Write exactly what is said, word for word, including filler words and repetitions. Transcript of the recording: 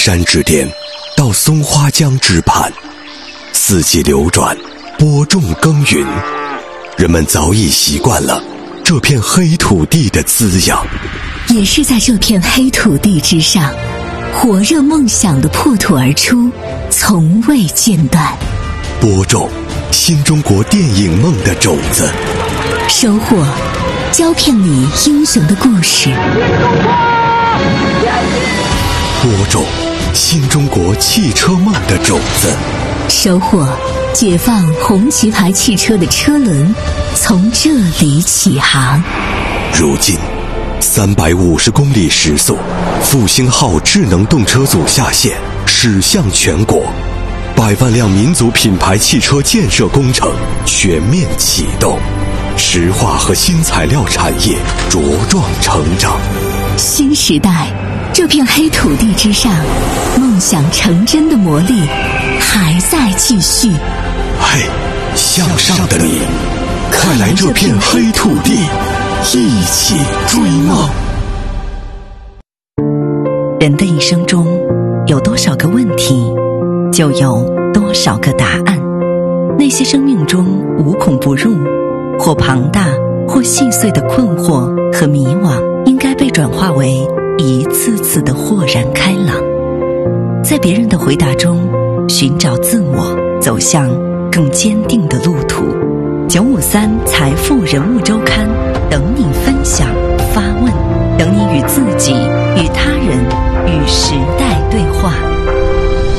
山之巅到松花江之畔，四季流转，播种耕耘，人们早已习惯了这片黑土地的滋养。 也是在这片黑土地之上，火热梦想的破土而出，从未间断。 播种新中国电影梦的种子， 收获胶片里英雄的故事。 播种新中国汽车梦的种子， 收获解放红旗牌汽车的车轮从这里起航。 如今三百五十公里时速，复兴号智能动车组下线，驶向全国，百万辆民族品牌汽车建设工程全面启动，石化和新材料产业茁壮成长。 新时代，这片黑土地之上，梦想成真的魔力还在继续。 嘿，向上的你，快来这片黑土地，一起追梦。 人的一生中，有多少个问题，就有多少个答案。那些生命中无孔不入，或庞大或细碎的困惑和迷惘，应该被转化为一次次的豁然开朗。在别人的回答中寻找自我，走向更坚定的路途。九五三财富人物周刊，等你分享发问，等你与自己与他人与时代对话。